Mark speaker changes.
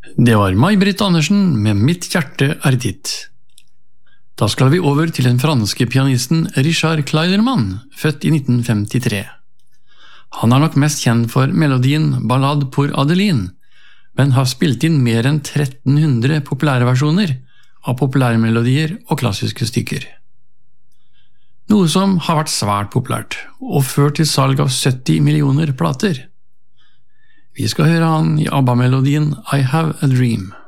Speaker 1: Det var May-Britt Andersen med Mitt hjerte er ditt. Da skal vi over til den franske pianisten Richard Clayderman, født i 1953. Han er nok mest kjent for melodien Ballade pour Adeline, men har spilt inn mer enn 1300 populære versjoner av populærmelodier og klassiske stykker. Noe som har vært svært populært, og ført til salg av 70 millioner plater. Vi skal høre han i ABBA-melodien I Have a Dream.